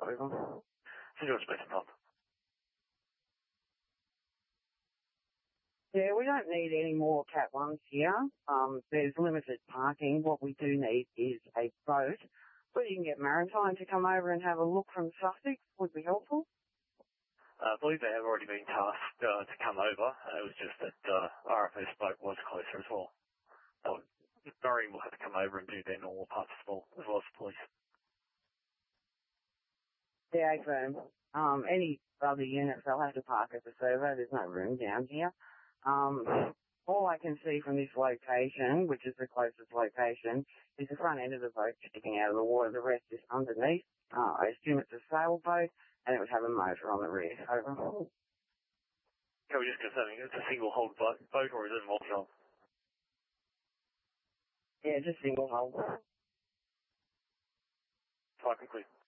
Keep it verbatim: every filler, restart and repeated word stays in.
over. St George Basin Pub. Yeah, we don't need any more Cat ones here. Um, there's limited parking. What we do need is a boat. But you can get Maritime to come over and have a look from Sussex would be helpful. Uh, I believe they have already been tasked uh, to come over. It was just that uh, R F S boat was closer as well. So Marine will have to come over and do their normal parts as well, as well as the police. Yeah, firm. Um, any other units, they'll have to park at the servo. There's no room down here. Um, all I can see from this location, which is the closest location, is the front end of the boat sticking out of the water. The rest is underneath. Uh, I assume it's a sailboat, and it would have a motor on the rear. Over. Can we just confirm it's a single hold boat, boat or is it a multi-hull? Yeah, just single hull. Quite quickly.